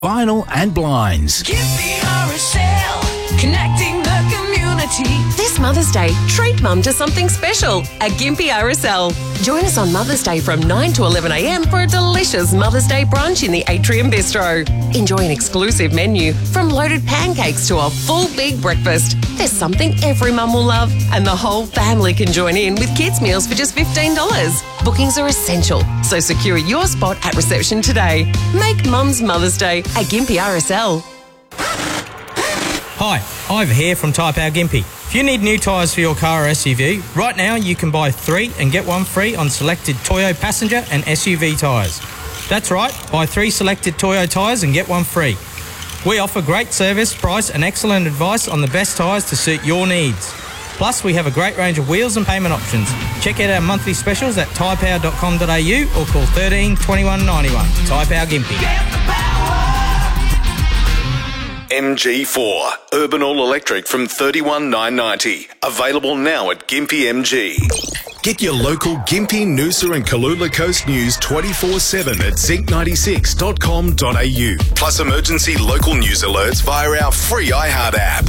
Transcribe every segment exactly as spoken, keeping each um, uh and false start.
Vinyl and blinds. Gympie R S L, connecting the community. This Mother's Day, treat Mum to something special at Gympie R S L. Join us on Mother's Day from nine to eleven a m for a delicious Mother's Day brunch in the Atrium Bistro. Enjoy an exclusive menu from loaded pancakes to a full big breakfast. There's something every mum will love, and the whole family can join in with kids' meals for just fifteen dollars. Bookings are essential, so secure your spot at reception today. Make Mum's Mother's Day at Gympie R S L. Hi, Ivor here from Tyre Power Gympie. If you need new tyres for your car or S U V, right now you can buy three and get one free on selected Toyo passenger and S U V tyres. That's right, buy three selected Toyo tyres and get one free. We offer great service, price and excellent advice on the best tyres to suit your needs. Plus, we have a great range of wheels and payment options. Check out our monthly specials at tyre power dot com dot a u or call thirteen twenty-one ninety-one. Tyre Power Gympie. M G four, Urban All Electric from thirty-one thousand nine hundred ninety. Available now at Gympie M G. Get your local Gympie, Noosa and Kalula Coast news twenty-four seven at zinc ninety-six dot com dot a u. Plus emergency local news alerts via our free iHeart app.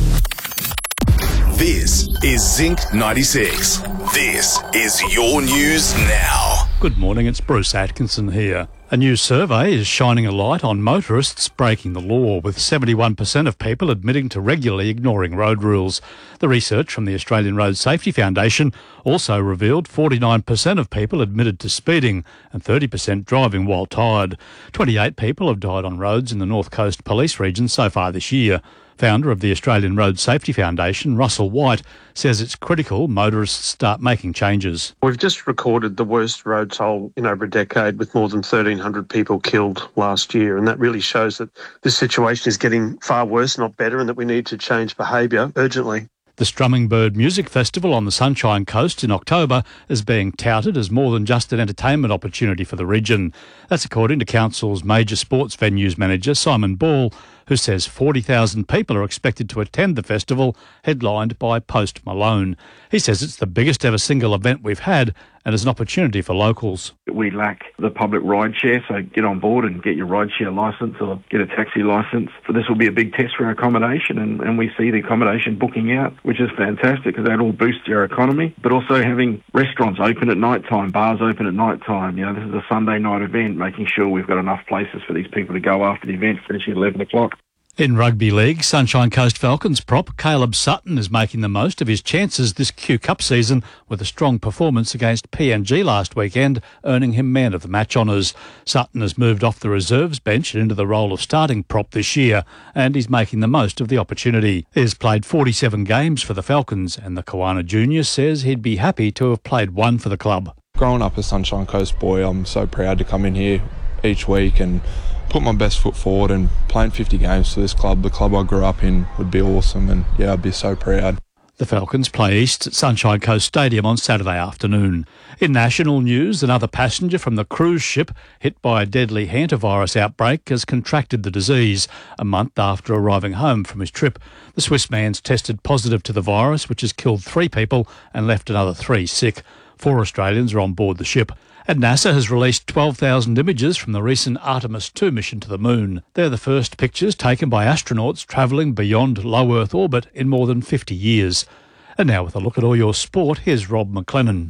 This is Zinc ninety-six. This is your news now. Good morning, it's Bruce Atkinson here. A new survey is shining a light on motorists breaking the law, with seventy-one percent of people admitting to regularly ignoring road rules. The research from the Australian Road Safety Foundation also revealed forty-nine percent of people admitted to speeding and thirty percent driving while tired. twenty-eight people have died on roads in the North Coast Police region so far this year. Founder of the Australian Road Safety Foundation, Russell White, says it's critical motorists start making changes. We've just recorded the worst road toll in over a decade, with more than thirteen hundred people killed last year, and that really shows that this situation is getting far worse, not better, and that we need to change behaviour urgently. The Strumming Bird Music Festival on the Sunshine Coast in October is being touted as more than just an entertainment opportunity for the region. That's according to Council's major sports venues manager, Simon Ball, who says forty thousand people are expected to attend the festival, headlined by Post Malone. He says it's the biggest ever single event we've had and is an opportunity for locals. We lack the public ride share, so get on board and get your ride share licence or get a taxi licence. So this will be a big test for our accommodation, and, and we see the accommodation booking out, which is fantastic because that all boosts our economy. But also having restaurants open at night time, bars open at night time. You know, this is a Sunday night event, making sure we've got enough places for these people to go after the event, finishing at eleven o'clock. In Rugby League, Sunshine Coast Falcons prop Caleb Sutton is making the most of his chances this Q Cup season with a strong performance against P N G last weekend, earning him man of the match honours. Sutton has moved off the reserves bench and into the role of starting prop this year, and he's making the most of the opportunity. He's played forty-seven games for the Falcons, and the Kawana Junior says he'd be happy to have played one for the club. Growing up a Sunshine Coast boy, I'm so proud to come in here each week and put my best foot forward, and playing fifty games for this club, the club I grew up in, would be awesome, and yeah, I'd be so proud. The Falcons play East at Sunshine Coast Stadium on Saturday afternoon. In national news, another passenger from the cruise ship hit by a deadly hantavirus outbreak has contracted the disease a month after arriving home from his trip. The Swiss man's tested positive to the virus, which has killed three people and left another three sick. Four Australians are on board the ship. And NASA has released twelve thousand images from the recent Artemis two mission to the moon. They're the first pictures taken by astronauts travelling beyond low Earth orbit in more than fifty years. And now with a look at all your sport, here's Rob McLennan.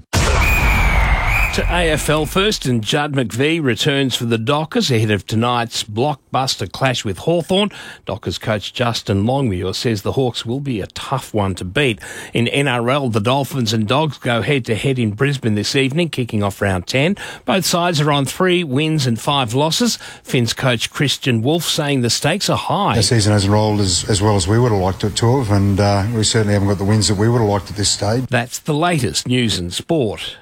To A F L first, and Judd McVie returns for the Dockers ahead of tonight's blockbuster clash with Hawthorn. Dockers coach Justin Longmuir says the Hawks will be a tough one to beat. In N R L, the Dolphins and Dogs go head-to-head in Brisbane this evening, kicking off round ten. Both sides are on three wins and five losses. Finns coach Christian Wolf saying the stakes are high. The season hasn't rolled as, as well as we would have liked it to have, and uh, we certainly haven't got the wins that we would have liked at this stage. That's the latest news and sport.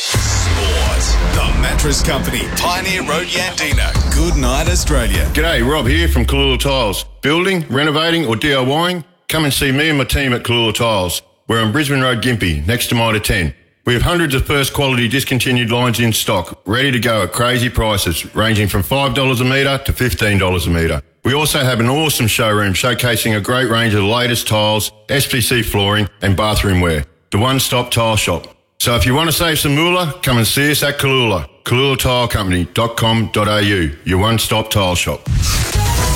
Sport. The Mattress Company, Pioneer Road, Yandina. Good night, Australia. G'day, Rob here from Kalula Tiles. Building, renovating or DIYing? Come and see me and my team at Kalula Tiles. We're on Brisbane Road, Gympie, next to Mitre ten. We have hundreds of first quality discontinued lines in stock, ready to go at crazy prices, ranging from five dollars a metre to fifteen dollars a metre. We also have an awesome showroom showcasing a great range of the latest tiles, S P C flooring and bathroom wear. The one-stop tile shop. So if you want to save some moolah, come and see us at Kalula. kalula tile company dot com dot a u, your one-stop tile shop.